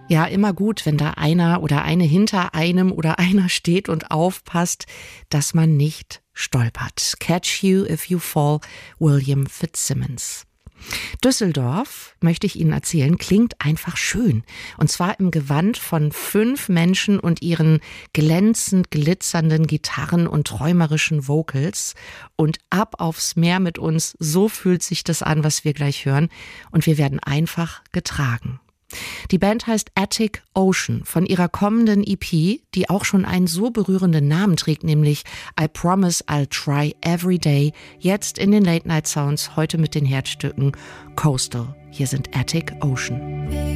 Ja, immer gut, wenn da einer oder eine hinter einem oder einer steht und aufpasst, dass man nicht stolpert. Catch you if you fall, William Fitzsimmons. Düsseldorf, möchte ich Ihnen erzählen, klingt einfach schön. Und zwar im Gewand von 5 Menschen und ihren glänzend glitzernden Gitarren und träumerischen Vocals. Und ab aufs Meer mit uns, so fühlt sich das an, was wir gleich hören. Und wir werden einfach getragen. Die Band heißt Attic Ocean. Von ihrer kommenden EP, die auch schon einen so berührenden Namen trägt, nämlich I Promise I'll Try Every Day, jetzt in den Late Night Sounds, heute mit den Herzstücken Coastal. Hier sind Attic Ocean.